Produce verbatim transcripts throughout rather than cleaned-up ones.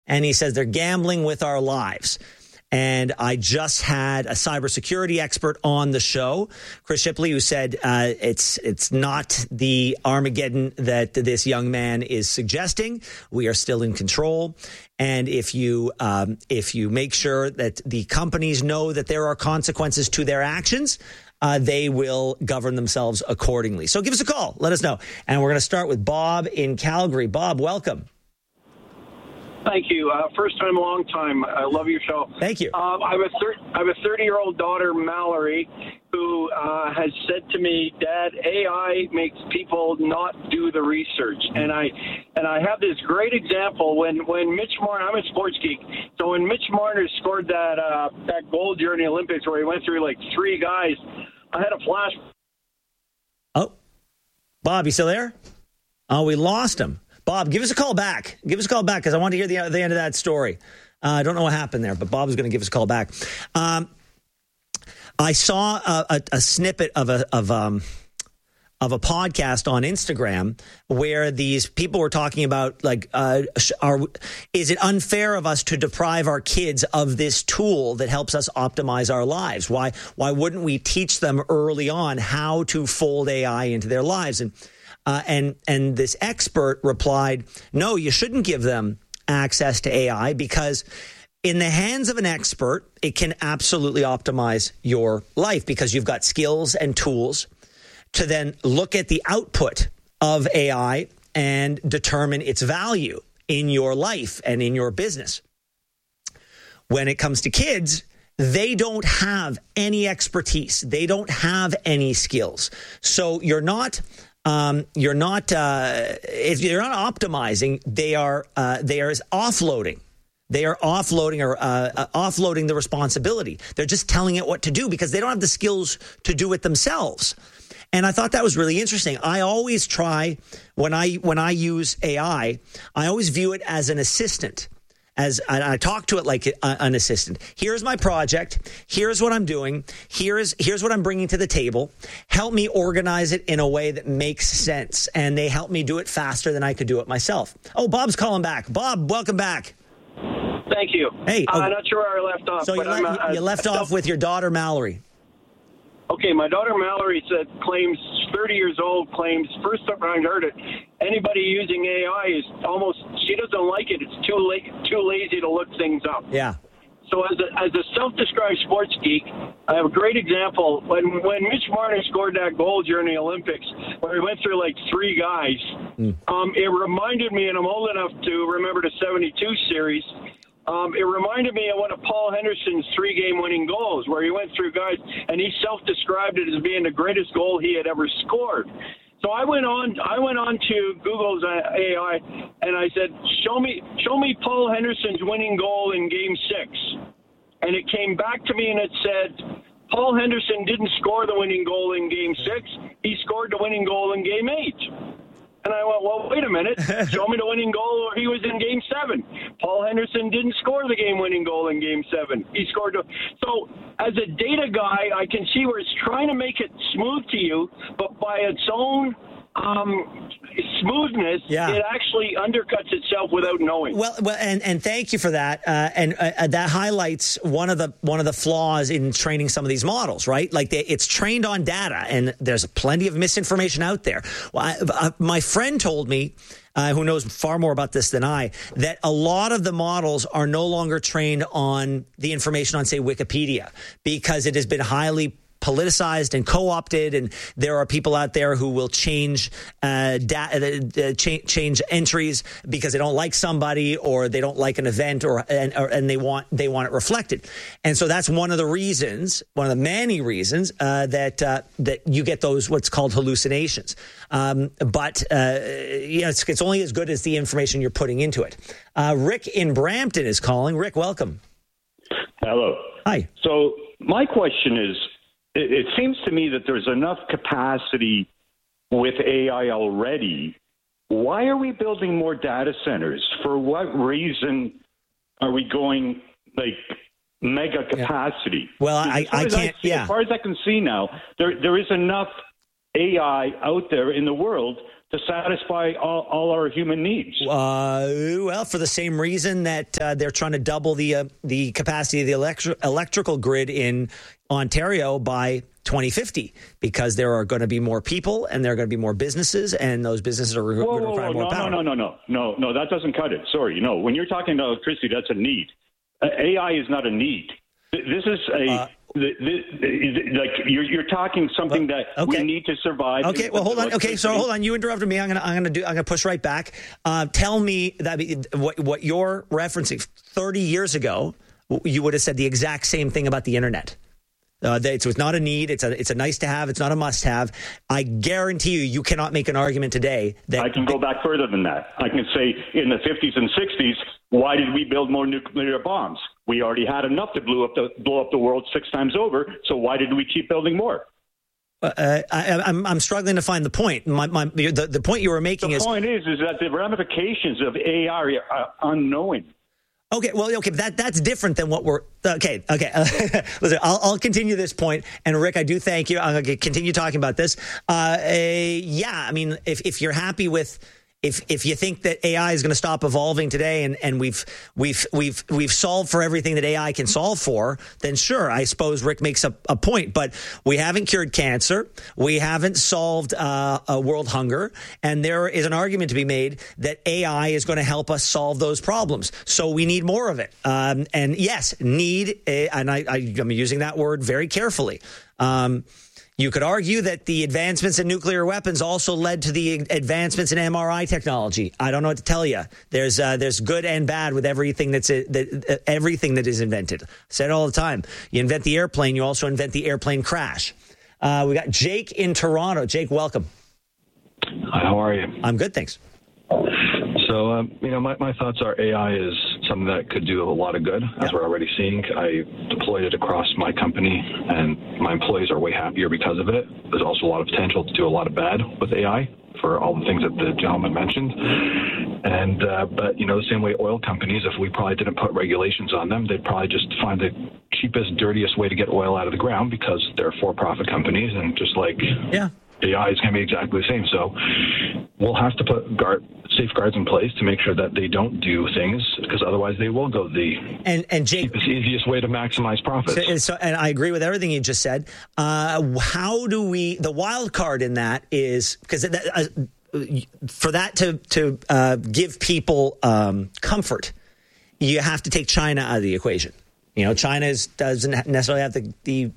And he says they're gambling with our lives. And I just had a cybersecurity expert on the show, Chris Shipley, who said uh, it's it's not the Armageddon that this young man is suggesting. We are still in control. And if you um, if you make sure that the companies know that there are consequences to their actions, uh, they will govern themselves accordingly. So give us a call. Let us know. And we're going to start with Bob in Calgary. Bob, welcome. Thank you. Uh, first time, long time. I love your show. Thank you. Um, I have a thir- I have a thirty-year-old daughter, Mallory, who uh, has said to me, "Dad, A I makes people not do the research." And I and I have this great example when when Mitch Marner. I'm a sports geek, so when Mitch Marner scored that uh, that goal during the Olympics, where he went through like three guys, I had a flash. Oh, Bob, you still there? Oh, we lost him. Bob, give us a call back. Give us a call back because I want to hear the, the end of that story. Uh, I don't know what happened there, but Bob is going to give us a call back. Um, I saw a, a, a snippet of a of um of a podcast on Instagram where these people were talking about like, uh, are is it unfair of us to deprive our kids of this tool that helps us optimize our lives? Why why wouldn't we teach them early on how to fold A I into their lives? And Uh, and and this expert replied, no, you shouldn't give them access to A I because in the hands of an expert, it can absolutely optimize your life because you've got skills and tools to then look at the output of A I and determine its value in your life and in your business. When it comes to kids, they don't have any expertise. They don't have any skills. So you're not... Um, you're not uh, if you're not optimizing, they are uh, they are offloading. They are offloading or uh, uh, offloading the responsibility. They're just telling it what to do because they don't have the skills to do it themselves. And I thought that was really interesting. I always try when I when I use A I, I always view it as an assistant. As I, I talk to it like a, an assistant. Here's my project. Here's what I'm doing. Here's here's what I'm bringing to the table. Help me organize it in a way that makes sense. And they help me do it faster than I could do it myself. Oh, Bob's calling back. Bob, welcome back. Thank you. Hey, uh, oh, I'm not sure where I left off. So you, but le- I'm, uh, you left off with your daughter, Mallory. Okay, my daughter Mallory said claims thirty years old claims first time I heard it. Anybody using A I is almost she doesn't like it. It's too late, too lazy to look things up. Yeah. So as a as a self-described sports geek, I have a great example. When when Mitch Marner scored that goal during the Olympics, where he went through like three guys, mm. um, it reminded me, and I'm old enough to remember the seventy-two series. Um, it reminded me of one of Paul Henderson's three-game winning goals, where he went through guys, and he self-described it as being the greatest goal he had ever scored. So I went on. I went on to Google's A I, and I said, "Show me, show me Paul Henderson's winning goal in Game Six," and it came back to me, and it said, "Paul Henderson didn't score the winning goal in Game Six. He scored the winning goal in Game Eight." And I went, well, wait a minute. Show me the winning goal or he was in Game seven. Paul Henderson didn't score the game-winning goal in Game seven. He scored. The, so as a data guy, I can see where it's trying to make it smooth to you, but by its own um, smoothness, yeah. it actually undercuts itself without knowing. Well, well, and, and thank you for that. Uh, and uh, that highlights one of the one of the flaws in training some of these models, right? Like they, it's trained on data, and there's plenty of misinformation out there. Well, I, I, my friend told me, uh, who knows far more about this than I, that a lot of the models are no longer trained on the information on, say, Wikipedia, because it has been highly politicized and co-opted, and there are people out there who will change uh, da- uh, cha- change entries because they don't like somebody or they don't like an event, or and, or and they want they want it reflected. And so that's one of the reasons, one of the many reasons uh, that uh, that you get those what's called hallucinations. Um, but uh, you know, it's, it's only as good as the information you're putting into it. Uh, Rick in Brampton is calling. Rick, welcome. Hello. Hi. So my question is, it, it seems to me that there's enough capacity with A I already. Why are we building more data centers? For what reason are we going like mega capacity? Yeah. Well, I, I can't. I see, yeah. As far as I can see now, there there is enough A I out there in the world to satisfy all, all our human needs? Uh, well, for the same reason that uh, they're trying to double the uh, the capacity of the electri- electrical grid in Ontario by twenty fifty, because there are going to be more people and there are going to be more businesses, and those businesses are whoa, going to whoa, require whoa, more no, power. No, no, no, no, no, no, that doesn't cut it. Sorry, no. When you're talking about electricity, that's a need. Uh, A I is not a need. This is a uh, the, the, the, like you're you're talking something that okay. we need to survive. Okay, well, hold on. Okay, so hold on. You interrupted me. I'm gonna I'm gonna do. I'm gonna push right back. Uh, tell me that what what you're referencing. thirty years ago, you would have said the exact same thing about the internet. Uh, it's, it's not a need. It's a it's a nice to have. It's not a must have. I guarantee you, you cannot make an argument today that I can go back further than that. I can say in the fifties and sixties, why did we build more nuclear bombs? We already had enough to blow up the blow up the world six times over. So why did we keep building more? Uh, I, I'm I'm struggling to find the point. My, my the the point you were making the is the point is is that the ramifications of A I are unknown. Okay, well, okay, that that's different than what we're okay. Okay, uh, listen, I'll, I'll continue this point, and Rick, I do thank you. I'm going to continue talking about this. Uh, a, yeah, I mean, if if you're happy with. If if you think that A I is going to stop evolving today, and, and we've we've we've we've solved for everything that A I can solve for, then sure, I suppose Rick makes a, a point. But we haven't cured cancer, we haven't solved uh, uh, world hunger, and there is an argument to be made that A I is going to help us solve those problems. So we need more of it. Um, and yes, need, a, and I, I I'm using that word very carefully. Um, You could argue that the advancements in nuclear weapons also led to the advancements in M R I technology. I don't know what to tell you. There's uh, there's good and bad with everything that's uh, that, uh, everything that is invented. I say it all the time. You invent the airplane, you also invent the airplane crash. Uh, we got Jake in Toronto. Jake, welcome. Hi, how are you? I'm good, thanks. So, um, you know, my, my thoughts are A I is something that could do a lot of good, as yeah. we're already seeing. I deployed it across my company, and my employees are way happier because of it. There's also a lot of potential to do a lot of bad with A I for all the things that the gentleman mentioned. And, uh, but, you know, the same way oil companies, if we probably didn't put regulations on them, they'd probably just find the cheapest, dirtiest way to get oil out of the ground because they're for-profit companies, and just like... yeah. A I is going to be exactly the same. So we'll have to put guard, safeguards in place to make sure that they don't do things, because otherwise they will go the and, and Jake, cheapest, easiest way to maximize profits. So, so, and I agree with everything you just said. Uh, how do we, the wild card in that is, because uh, for that to, to uh, give people um, comfort, you have to take China out of the equation. You know, China is, doesn't necessarily have the... the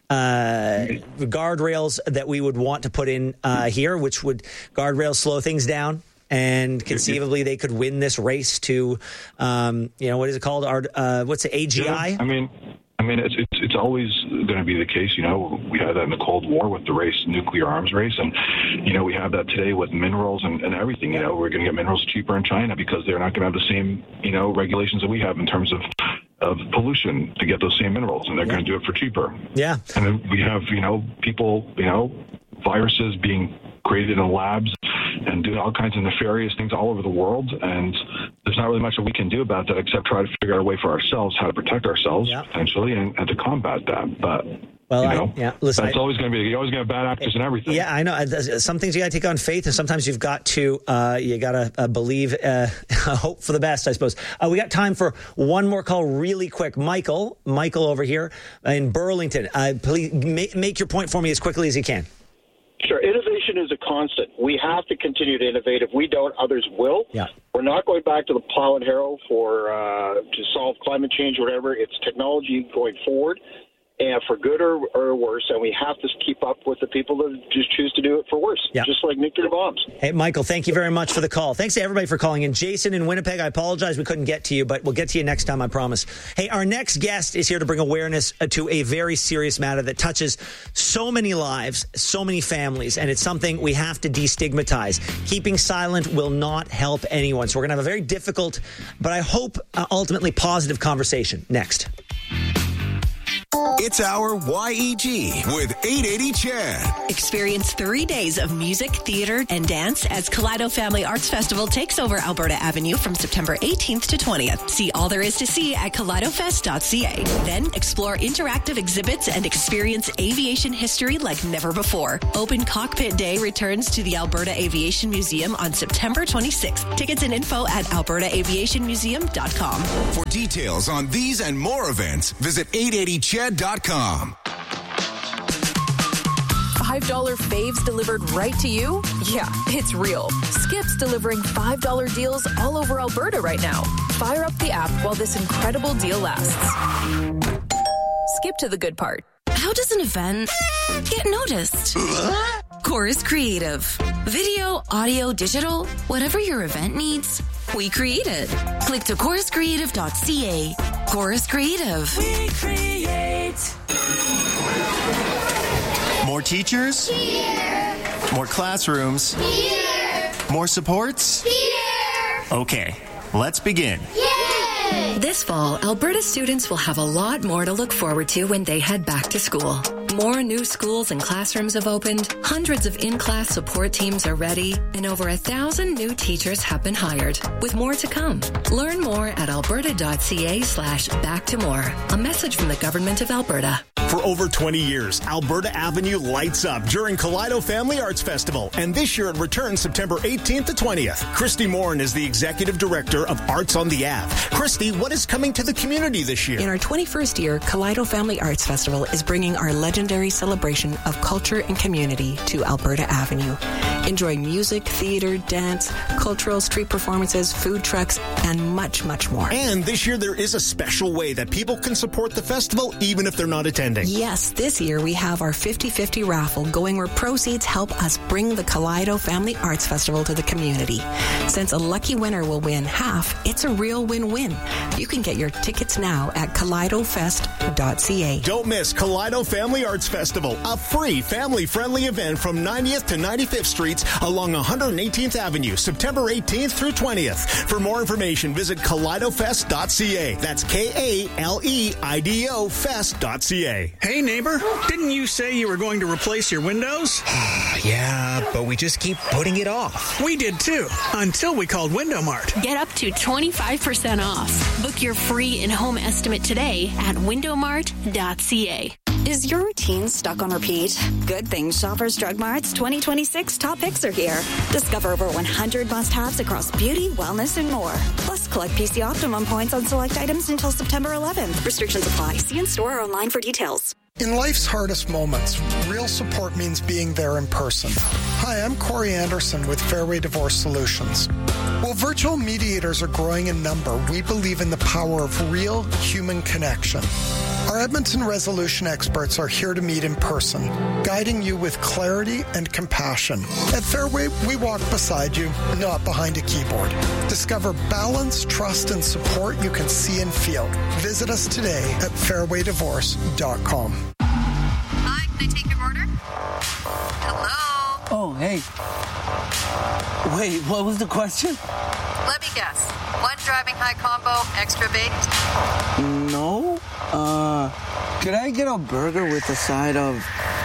Uh, guardrails that we would want to put in uh, here, which would guardrails slow things down, and conceivably they could win this race to, um, you know, what is it called? Our, uh, what's it, A G I? Yeah, I mean, I mean, it's it's, it's always going to be the case. You know, we had that in the Cold War with the race, nuclear arms race, and you know, we have that today with minerals and, and everything. You know, we're going to get minerals cheaper in China because they're not going to have the same, you know, regulations that we have in terms of. of pollution to get those same minerals, and they're yeah. going to do it for cheaper. Yeah. And then we have, you know, people, you know, viruses being created in labs and doing all kinds of nefarious things all over the world, and there's not really much that we can do about that except try to figure out a way for ourselves how to protect ourselves yeah. potentially and, and to combat that. But well, you know, I, yeah, listen, that's I, always going to be. You always going to have bad actors and everything. Yeah, I know. Some things you got to take on faith, and sometimes you've got to uh, you got to uh, believe, uh, hope for the best, I suppose. Uh, we got time for one more call, really quick. Michael, Michael over here in Burlington. Uh, please make, make your point for me as quickly as you can. Sure. Innovation is a constant. We have to continue to innovate. If we don't, others will. Yeah. We're not going back to the plow and harrow for uh, to solve climate change or whatever. It's technology going forward, and for good or, or worse, and we have to keep up with the people that just choose to do it for worse, yeah. just like nuclear bombs. Hey, Michael, thank you very much for the call. Thanks to everybody for calling in. Jason in Winnipeg, I apologize we couldn't get to you, but we'll get to you next time, I promise. Hey, our next guest is here to bring awareness to a very serious matter that touches so many lives, so many families, and it's something we have to destigmatize. Keeping silent will not help anyone. So we're going to have a very difficult, but I hope uh, ultimately positive conversation next. It's our Y E G with eight eighty Chad. Experience three days of music, theater, and dance as Kaleido Family Arts Festival takes over Alberta Avenue from September eighteenth to twentieth. See all there is to see at kaleido fest dot c a. Then explore interactive exhibits and experience aviation history like never before. Open Cockpit Day returns to the Alberta Aviation Museum on September twenty-sixth. Tickets and info at alberta aviation museum dot com. For details on these and more events, visit eight eighty ched dot com. five dollar faves delivered right to you? Yeah, it's real. Skip's delivering five dollar deals all over Alberta right now. Fire up the app while this incredible deal lasts. Skip to the good part. How does an event get noticed? Chorus Creative. Video, audio, digital, whatever your event needs, we create it. Click to chorus creative dot c a. Chorus Creative. We create. More teachers? Here. More classrooms? Here. More supports? Here. Okay, let's begin. Yay! This fall, Alberta students will have a lot more to look forward to when they head back to school. More new schools and classrooms have opened, hundreds of in-class support teams are ready, and over a thousand new teachers have been hired, with more to come. Learn more at alberta dot c a slash back to more. A message from the Government of Alberta. For over twenty years, Alberta Avenue lights up during Kaleido Family Arts Festival, and this year it returns September eighteenth to twentieth. Christy Morin is the Executive Director of Arts on the Ave. Christy, what is coming to the community this year? In our twenty-first year, Kaleido Family Arts Festival is bringing our legendary celebration of culture and community to Alberta Avenue. Enjoy music, theater, dance, cultural street performances, food trucks, and much, much more. And this year there is a special way that people can support the festival even if they're not attending. Yes, this year we have our fifty-fifty raffle going where proceeds help us bring the Kaleido Family Arts Festival to the community. Since a lucky winner will win half, it's a real win-win. You can get your tickets now at kaleido fest dot c a. Don't miss Kaleido Family Arts Festival, a free family-friendly event from ninetieth to ninety-fifth Streets along one hundred eighteenth Avenue, September eighteenth through twentieth. For more information, visit kaleido fest dot c a. That's K A L E I D O fest dot c a. Hey, neighbor, didn't you say you were going to replace your windows? Yeah, but we just keep putting it off. We did too, until we called Window Mart. Get up to twenty-five percent off. Book your free in-home estimate today at window mart dot c a. Is your routine stuck on repeat? Good thing Shoppers Drug Mart's twenty twenty-six top picks are here. Discover over one hundred must-haves across beauty, wellness, and more. Plus, collect P C Optimum points on select items until September eleventh. Restrictions apply. See in store or online for details. In life's hardest moments, real support means being there in person. Hi, I'm Corey Anderson with Fairway Divorce Solutions. While virtual mediators are growing in number, we believe in the power of real human connection. Our Edmonton resolution experts are here to meet in person, guiding you with clarity and compassion. At Fairway, we walk beside you, not behind a keyboard. Discover balance, trust, and support you can see and feel. Visit us today at fairway divorce dot com. Hi, can I take your order? Hello? Oh, hey. Wait, what was the question? Let me guess. One driving high combo, extra baked? No. Uh, could I get a burger with a side of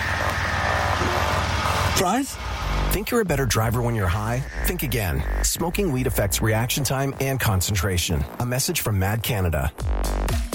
fries? Think you're a better driver when you're high? Think again. Smoking weed affects reaction time and concentration. A message from Mad Canada.